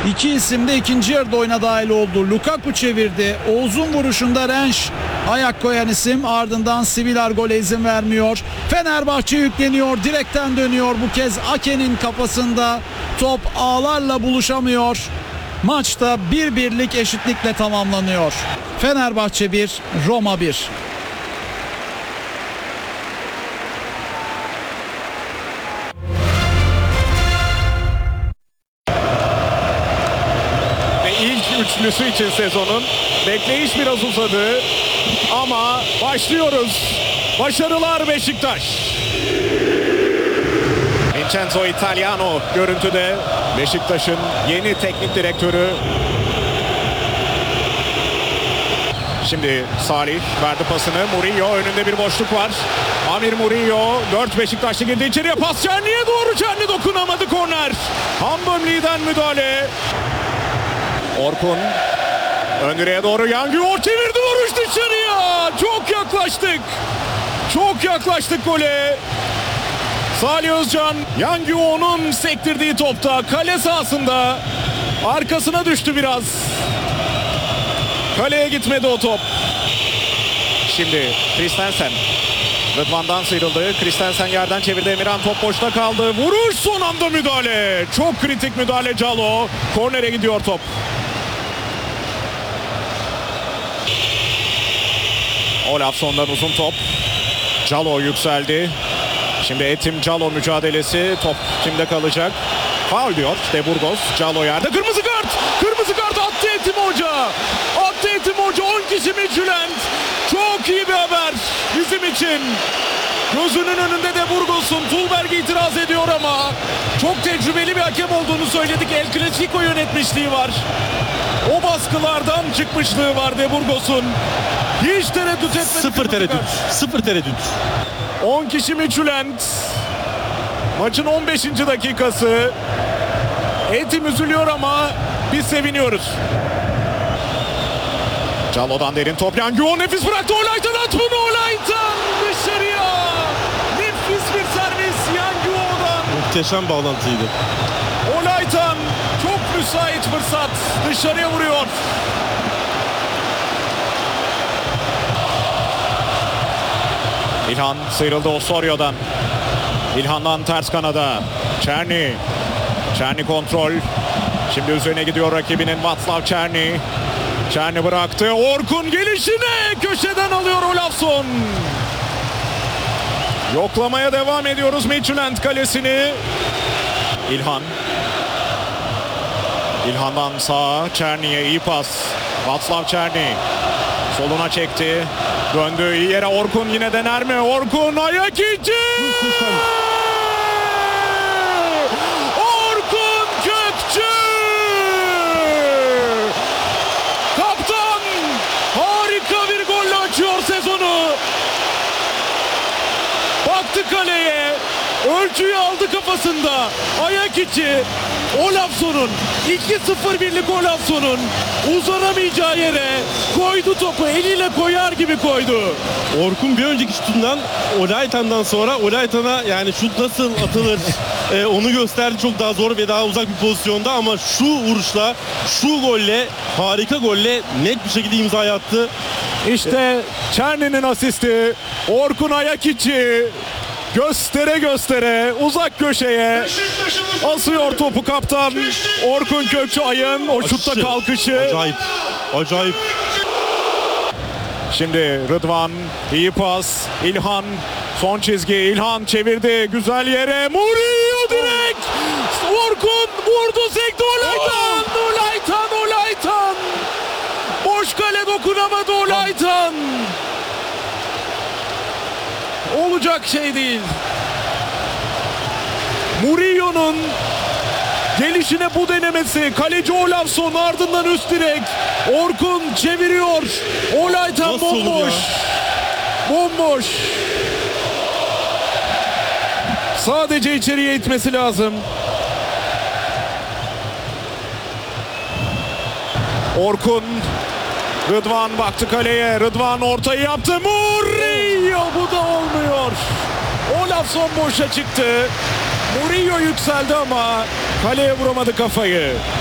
İki isim de ikinci yarıda oyuna dahil oldu. Lukaku çevirdi. Oğuz'un vuruşunda Rensch ayak koyan isim, ardından Sivilar gole izin vermiyor. Fenerbahçe yükleniyor. Direkten dönüyor. Bu kez Ake'nin kafasında top ağlarla buluşamıyor. Maçta 1-1'lik eşitlikle tamamlanıyor. Fenerbahçe 1, Roma 1. İlk üçlüsü için sezonun bekleyiş biraz uzadı ama başlıyoruz. Başarılar Beşiktaş. Vincenzo Italiano görüntüde, Beşiktaş'ın yeni teknik direktörü. Şimdi Salih verdi pasını. Murillo, önünde bir boşluk var. Amir Murillo, 4 Beşiktaşlı girdi içeriye, pas Çerni'ye doğru. Çerni dokunamadı, korner. Hambömli'den müdahale. Orkun ön direğe doğru, Yanguo çevirdi, vuruş dışarıya. Çok yaklaştık. Çok yaklaştık gole. Salih Özcan, Yanguo'nun sektirdiği topta kale sahasında arkasına düştü biraz. Kaleye gitmedi o top. Şimdi Christensen Rıdvan'dan sıyrıldı. Christensen yerden çevirdi. Emirhan top boşta kaldı. Vuruş, son anda müdahale. Çok kritik müdahale Calo. Kornere gidiyor top. Olafson'dan uzun top. Calo yükseldi. Şimdi Etim Calo mücadelesi. Top kimde kalacak? Faul diyor De Burgos. Calo yerde. Kırmızı kart. Kırmızı kart attı Etim Hoca. Attı Etim Hoca. 10 kişi Midtjylland. Çok iyi bir haber bizim için. Gözünün önünde De Burgos'un. Tulberg itiraz ediyor ama çok tecrübeli bir hakem olduğunu söyledik. El Clasico yönetmişliği var. O baskılardan çıkmışlığı var De Burgos'un. Hiç tereddüt etmedi. Sıfır tereddüt. Sıfır tereddüt. 10 kişi Midtjylland. Maçın 15. dakikası. Etim üzülüyor ama biz seviniyoruz. Calo'dan derin top. Yanguo nefis bıraktı. Olaytan at bunu. Olaytan dışarıya. Nefis bir servis Yanguo'dan. Muhteşem bağlantıydı. Olaytan çok müsait fırsat. Dışarıya vuruyor. İlhan sıyrıldı Osorio'dan. İlhan'dan ters kanada. Çerni. Çerni kontrol. Şimdi üzerine gidiyor rakibinin Václav Černý. Černý bıraktı. Orkun gelişine köşeden alıyor Olafsson. Yoklamaya devam ediyoruz Midtjylland kalesini. İlhan. İlhan'dan sağa. Černy'ye iyi pas. Václav Černý. Soluna çekti. Döndü iyi yere. Orkun yine dener mi? Orkun ayak içi. Orkun Kökçü. Kaptan harika bir golle açıyor sezonu. Baktı kaleye. Ölçüyü aldı kafasında. Ayak içi. Olafsson'un 2-0 birlik Olafsson'un uzanamayacağı yere koydu topu, eliyle koyar gibi koydu. Orkun bir önceki şutundan Olaytan'dan sonra Olaytan'a yani şut nasıl atılır onu gösterdi, çok daha zor ve daha uzak bir pozisyonda ama şu vuruşla, şu golle, harika golle net bir şekilde imza attı. İşte Černy'nin asisti. Orkun ayak içi. Göstere göstere uzak köşeye asıyor topu kaptan Orkun Kökçü Ay'ın o şutta kalkışı. Acayip, acayip. Şimdi Rıdvan iyi pas. İlhan son çizgi. İlhan çevirdi güzel yere. Murillo direkt. Orkun vurdu, sekti. Olaytan. Olaytan. Boş kale dokunamadı Olaytan. Olacak şey değil. Murillo'nun gelişine bu denemesi. Kaleci Olafsson, ardından üst direk. Orkun çeviriyor. Olaytan bomboş. Bomboş. Sadece içeriye itmesi lazım. Orkun. Rıdvan baktı kaleye. Rıdvan ortayı yaptı. Murillo, bu da olmuyor. Olafsson boşa çıktı. Murillo yükseldi ama kaleye vuramadı kafayı.